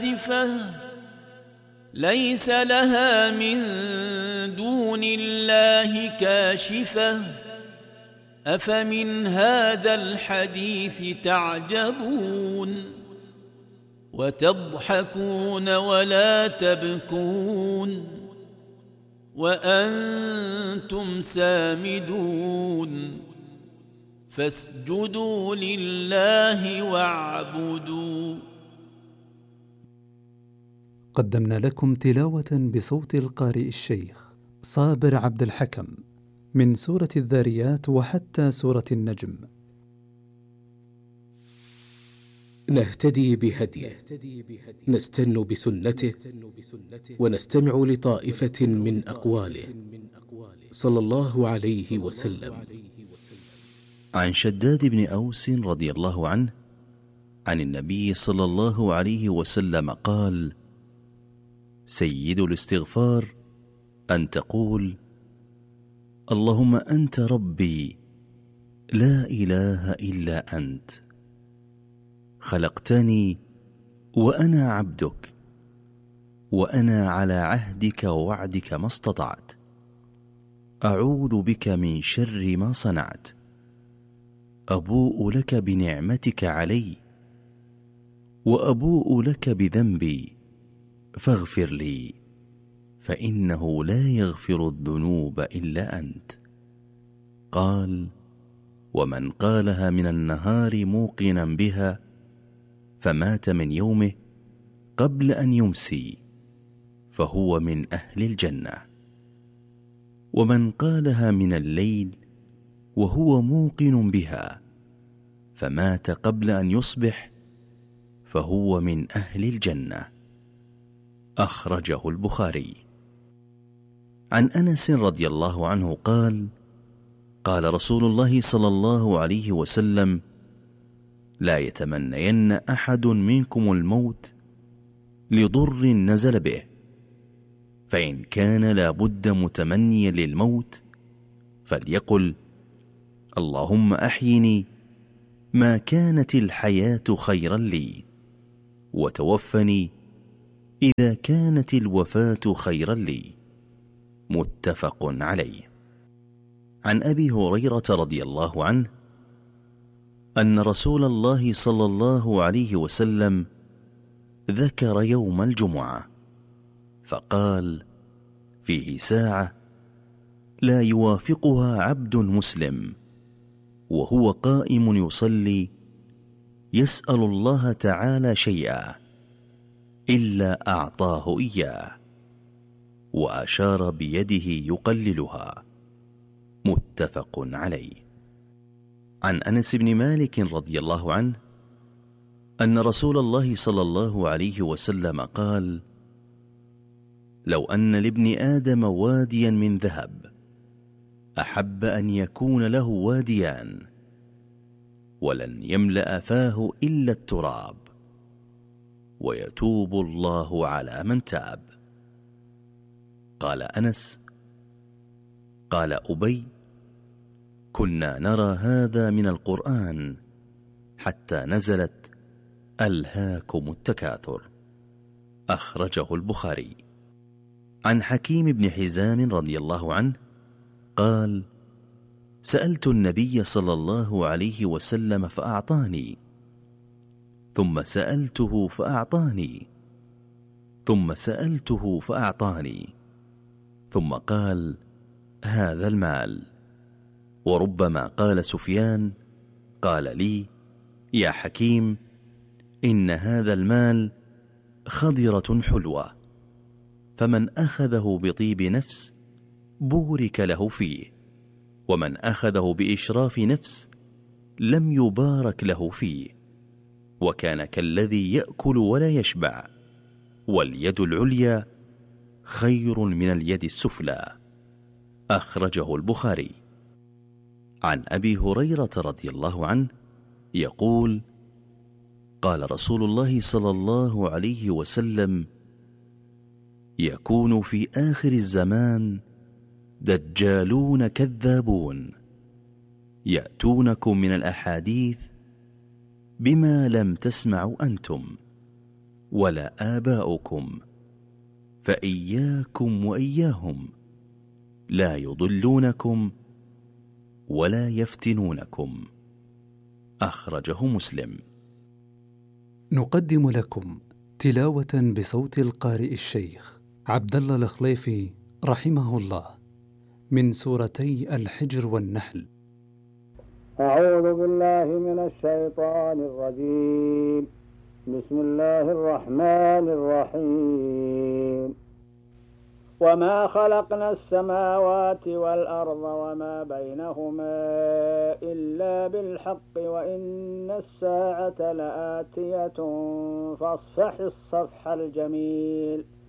آسفة ليس لها من دون الله كاشفة أفمن هذا الحديث تعجبون وتضحكون ولا تبكون وأنتم سامدون فاسجدوا لله واعبدوا. قدمنا لكم تلاوة بصوت القارئ الشيخ صابر عبد الحكم من سورة الذاريات وحتى سورة النجم. نهتدي بهديه، نستن بسنته، ونستمع لطائفة من أقواله صلى الله عليه وسلم. عن شداد بن أوس رضي الله عنه عن النبي صلى الله عليه وسلم قال: سيد الاستغفار أن تقول: اللهم أنت ربي لا إله إلا أنت، خلقتني وأنا عبدك، وأنا على عهدك ووعدك ما استطعت، أعوذ بك من شر ما صنعت، أبوء لك بنعمتك علي وأبوء لك بذنبي فاغفر لي، فإنه لا يغفر الذنوب إلا أنت. قال: ومن قالها من النهار موقنا بها فمات من يومه قبل أن يمسي فهو من أهل الجنة، ومن قالها من الليل وهو موقن بها فمات قبل أن يصبح فهو من أهل الجنة. أخرجه البخاري. عن أنس رضي الله عنه قال: قال رسول الله صلى الله عليه وسلم: لا يتمنين أحد منكم الموت لضر نزل به، فإن كان لا بد متمنيا للموت فليقل: اللهم أحيني ما كانت الحياة خيرا لي، وتوفني إذا كانت الوفاة خيرا لي. متفق عليه. عن أبي هريرة رضي الله عنه أن رسول الله صلى الله عليه وسلم ذكر يوم الجمعة فقال: فيه ساعة لا يوافقها عبد مسلم وهو قائم يصلي يسأل الله تعالى شيئا إلا أعطاه إياه، وأشار بيده يقللها. متفق عليه. عن أنس بن مالك رضي الله عنه أن رسول الله صلى الله عليه وسلم قال: لو أن لابن آدم واديا من ذهب أحب أن يكون له واديان ولن يملأ فاه إلا التراب، ويتوب الله على من تاب. قال أنس: قال أبي: كنا نرى هذا من القرآن حتى نزلت ألهاكم التكاثر. أخرجه البخاري. عن حكيم بن حزام رضي الله عنه قال: سألت النبي صلى الله عليه وسلم فأعطاني، ثم سألته فأعطاني، ثم سألته فأعطاني، ثم قال: هذا المال. وربما قال سفيان: قال لي: يا حكيم، إن هذا المال خضرة حلوة، فمن أخذه بطيب نفس بورك له فيه، ومن أخذه بإشراف نفس لم يبارك له فيه، وكان كالذي يأكل ولا يشبع، واليد العليا خير من اليد السفلى. أخرجه البخاري. عن أبي هريرة رضي الله عنه يقول: قال رسول الله صلى الله عليه وسلم: يكون في آخر الزمان دجالون كذابون يأتونكم من الأحاديث بما لم تسمعوا أنتم، ولا آباؤكم، فإياكم وإياهم لا يضلونكم ولا يفتنونكم. أخرجه مسلم. نقدم لكم تلاوة بصوت القارئ الشيخ عبد الله الخليفي رحمه الله من سورتي الحجر والنحل. أعوذ بالله من الشيطان الرجيم. بسم الله الرحمن الرحيم. وما خلقنا السماوات والأرض وما بينهما إلا بالحق وإن الساعة لآتية فاصفح الصفح الجميل